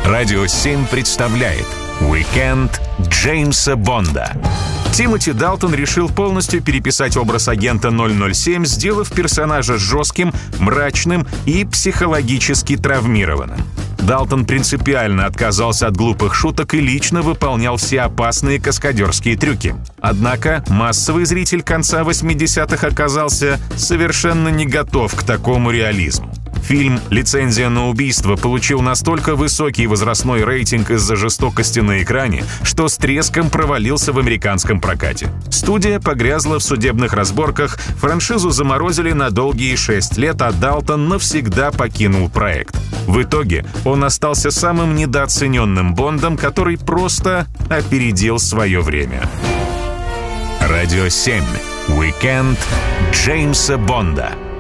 Радио 7 представляет «Уикенд Джеймса Бонда». Тимоти Далтон решил полностью переписать образ агента 007, сделав персонажа жестким, мрачным и психологически травмированным. Далтон принципиально отказался от глупых шуток и лично выполнял все опасные каскадерские трюки. Однако массовый зритель конца 80-х оказался совершенно не готов к такому реализму. Фильм «Лицензия на убийство» получил настолько высокий возрастной рейтинг из-за жестокости на экране, что с треском провалился в американском прокате. Студия погрязла в судебных разборках, франшизу заморозили на долгие 6 лет, а Далтон навсегда покинул проект. В итоге он остался самым недооцененным Бондом, который просто опередил свое время. Радио 7. Уикенд Джеймса Бонда.